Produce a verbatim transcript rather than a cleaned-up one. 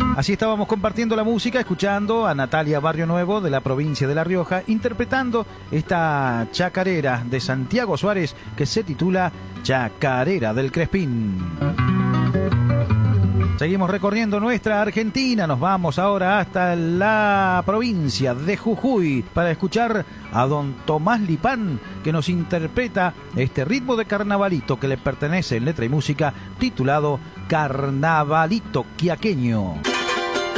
Así estábamos compartiendo la música, escuchando a Natalia Barrio Nuevo de la provincia de La Rioja, interpretando esta chacarera de Santiago Suárez que se titula Chacarera del Crespín. Seguimos recorriendo nuestra Argentina, nos vamos ahora hasta la provincia de Jujuy para escuchar a don Tomás Lipán, que nos interpreta este ritmo de carnavalito que le pertenece en letra y música, titulado Carnavalito Quiaqueño.